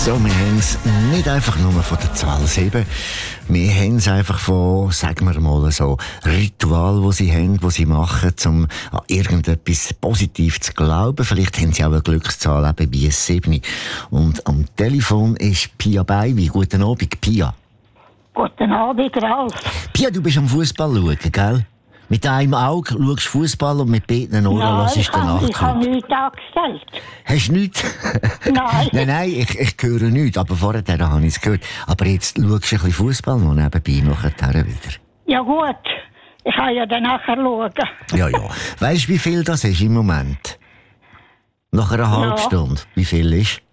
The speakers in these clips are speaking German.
So, wir haben es nicht einfach nur von der Zahl 7. Wir haben es einfach von, sagen wir mal so, Ritual, die sie haben, die sie machen, um an irgendetwas positiv zu glauben. Vielleicht haben sie auch eine Glückszahl, eben wie ein 7. Und am Telefon ist Pia Beiwi. Guten Abend, Pia. Guten Abend, Ralf. Pia, du bist am Fußball schauen, gell? Mit einem Auge schaust du Fußball und mit beiden Ohren hörst du den Nachtclub. Ich habe nichts angestellt. Hast du nichts? Nein. Nein, ich höre nichts, aber vorher habe ich es gehört. Aber jetzt schaust du ein bisschen Fußball noch nebenbei nachher wieder. Ja gut, ich kann ja dann nachher schauen. Ja. Weißt du, wie viel das ist im Moment? Nach einer halben Stunde. Wie viel ist?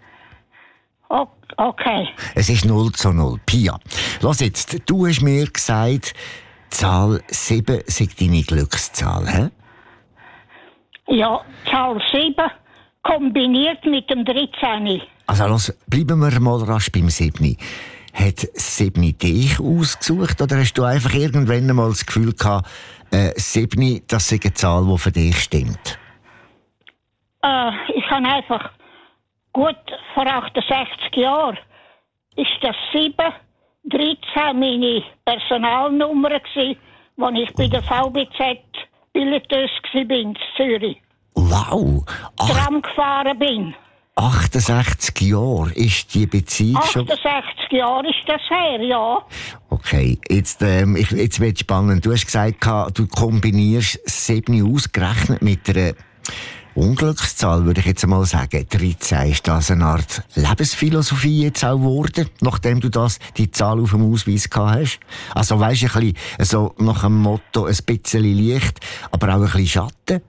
Okay. Es ist 0:0. Pia, lass jetzt, du hast mir gesagt, die Zahl 7 sei deine Glückszahl, hä? Ja, Zahl 7 kombiniert mit dem 13. Also los, bleiben wir mal rasch beim 7. Hat 7 dich ausgesucht oder hast du einfach irgendwann mal das Gefühl gehabt, 7, das ist eine Zahl, die für dich stimmt? Ich habe einfach, gut, vor 68 Jahren ist das 713 meine Personalnummer gsi, als ich bei der VBZ Billeteuse war in Zürich. Wow! Tram gefahren bin. 68 Jahre ist die Beziehung 68 Jahre ist das her, ja. Okay, jetzt wird es spannend. Du hast gesagt, du kombinierst 7 ausgerechnet mit einer Unglückszahl, würde ich jetzt einmal sagen. 13, ist das eine Art Lebensphilosophie jetzt auch geworden, nachdem du die Zahl auf dem Ausweis gehabt hast? Also weisst du, ein bisschen so nach dem Motto, ein bisschen Licht, aber auch ein bisschen Schatten?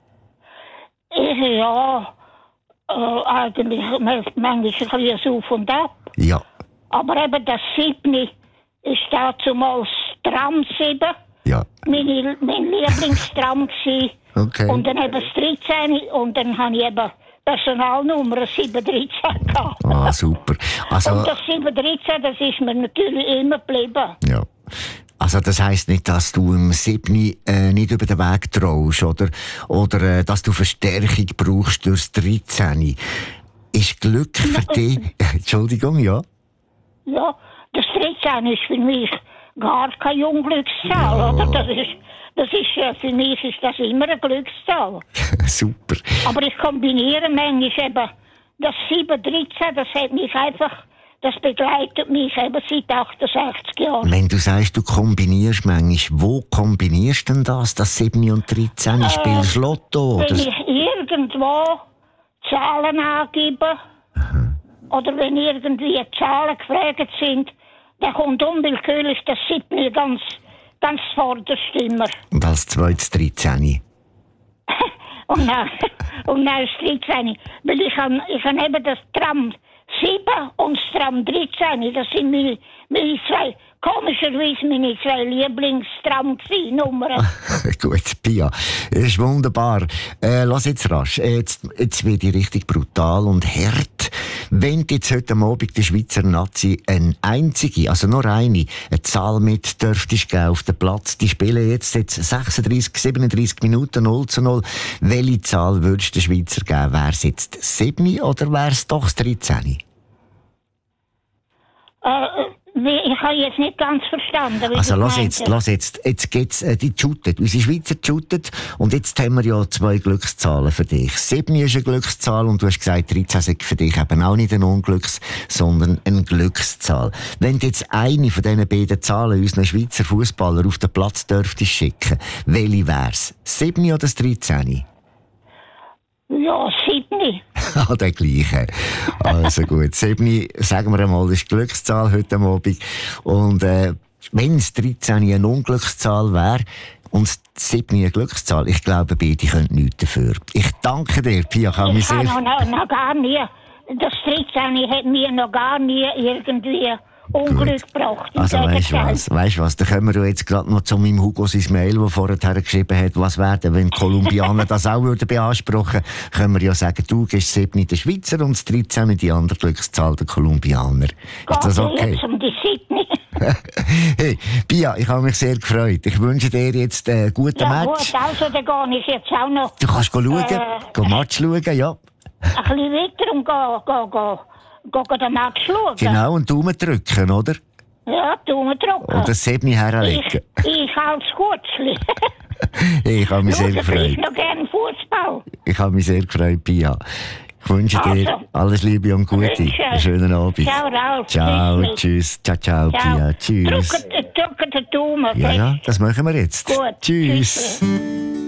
Ja, eigentlich manchmal ein bisschen Auf und Ab. Ja. Aber eben das 7 ist dazumals Tram 7. Ja. Mein Lieblingstram gsi. Okay. Und dann eben das 13 und dann habe ich eben Personalnummer 713 gehabt. Ah, super. Also, und das 713, das ist mir natürlich immer geblieben. Ja. Also das heisst nicht, dass du im 7 nicht über den Weg traust, oder dass du Verstärkung brauchst durchs 13. Ist Glück für dich... Entschuldigung, ja? Ja, das 13 ist für mich gar keine Unglückszahl, oder? Das ist, für mich ist das immer eine Glückszahl. Super. Aber ich kombiniere manchmal eben das 713, das hat mich einfach... Das begleitet mich eben seit 68 Jahren. Wenn du sagst, du kombinierst manchmal, wo kombinierst du denn das 7 und 13? Spielst du Lotto? Wenn ich irgendwo Zahlen angebe, oder wenn irgendwie Zahlen gefragt sind, dann kommt unwillkürlich das 7 ganz vorderst immer. Und als zweites 13? und dann das 13. Weil ich habe eben das Tram 7 und das Tram 13, das sind meine zwei, komischerweise meine zwei Lieblingstram-Nummern. Gut, Pia, das ist wunderbar. Lass jetzt rasch, jetzt wird ich richtig brutal und hart. Wenn jetzt heute Abend der Schweizer Nazi eine einzige, also nur eine Zahl mit dürftest geben auf den Platz, die spielen jetzt 36, 37 Minuten 0:0. Welche Zahl würdest du den Schweizer geben? Wäre es jetzt 7 oder wäre es doch das 13? Ich habe jetzt nicht ganz verstanden. Also lass jetzt geht's, die shootet. Unsere Schweizer shootet und jetzt haben wir ja 2 Glückszahlen für dich. 7 ist eine Glückszahl und du hast gesagt, 13 ist für dich eben auch nicht eine sondern eine Glückszahl. Wenn du jetzt eine von diesen beiden Zahlen unseren Schweizer Fußballer auf den Platz dürftest schicken, welche wär's? 7 oder das 13? Ja, 7. Der gleiche. Also gut, 7, sagen wir einmal, ist die Glückszahl heute Abend. Und wenn es 13 eine Unglückszahl wäre und 7 eine Glückszahl, ich glaube, beide können nichts dafür. Ich danke dir, Pia. Ich habe noch gar nie, das 13 hat mir noch gar nie irgendwie Unglück gebracht. Also weißt du was, da können wir jetzt gerade noch zu meinem Hugo sein Mail, der vorher geschrieben hat, was wäre, wenn die Kolumbianer das auch würden beanspruchen, können wir ja sagen, du gibst 7 der Schweizer und das 13 die andere Glückszahl der Kolumbianer. Ist das okay? Hey, Pia, ich habe mich sehr gefreut. Ich wünsche dir jetzt einen guten Match. Ja gut, also dann gehe ich jetzt auch noch... Du kannst schauen, Match schauen, ja. Ein bisschen weiter und gehen gehen den Match schauen. Genau, und Daumen drücken, oder? Ja, Daumen drücken. Und das Sebni herlegen. Ich als Kurzli. Ich habe mich sehr gefreut. Ich noch gerne Fußball. Ich habe mich sehr gefreut, Pia. Ich wünsche dir alles Liebe und Gute. Einen schönen Abend. Ciao, Ralf. Ciao, tschüss. Ciao, ciao, Pia. Tschüss. Drücken den Daumen. Ja, das machen wir jetzt. Gut. Tschüss.